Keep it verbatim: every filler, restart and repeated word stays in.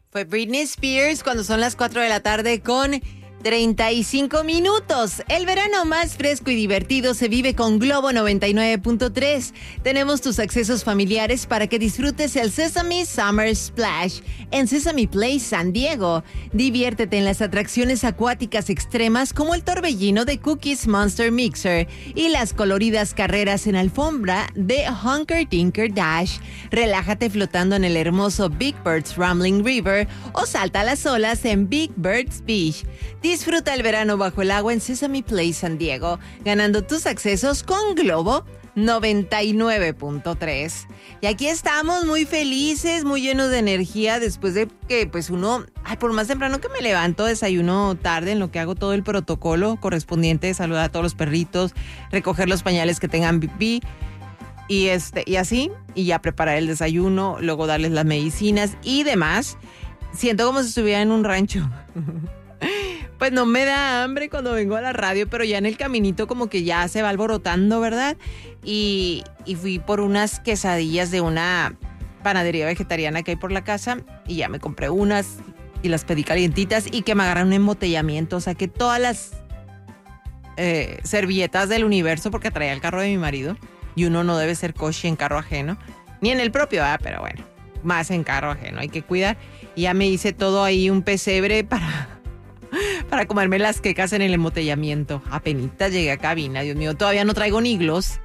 Fue Britney Spears cuando son las cuatro de la tarde con treinta y cinco minutos. El verano más fresco y divertido se vive con Globo noventa y nueve punto tres. Tenemos tus accesos familiares para que disfrutes el Sesame Summer Splash en Sesame Place San Diego. Diviértete en las atracciones acuáticas extremas como el torbellino de Cookies Monster Mixer y las coloridas carreras en alfombra de Hunker Tinker Dash. Relájate flotando en el hermoso Big Bird's Rambling River o salta a las olas en Big Bird's Beach. Disfruta el verano bajo el agua en Sesame Place San Diego, ganando tus accesos con Globo noventa y nueve punto tres. Y aquí estamos muy felices, muy llenos de energía después de que pues uno, ay, por más temprano que me levanto, desayuno tarde en lo que hago todo el protocolo correspondiente, saludar a todos los perritos, recoger los pañales que tengan pipí y este y así, y ya preparar el desayuno, luego darles las medicinas y demás. Siento como si estuviera en un rancho. Pues no me da hambre cuando vengo a la radio, pero ya en el caminito como que ya se va alborotando, ¿verdad? Y, y fui por unas quesadillas de una panadería vegetariana que hay por la casa y ya me compré unas y las pedí calientitas y que me agarran un embotellamiento. O sea que todas las eh, servilletas del universo, porque traía el carro de mi marido y uno no debe ser coche en carro ajeno, ni en el propio, ¿verdad? Pero bueno, más en carro ajeno, hay que cuidar. Y ya me hice todo ahí un pesebre para... para comerme las quecas en el embotellamiento. Apenitas llegué a cabina, Dios mío, todavía no traigo ni gloss.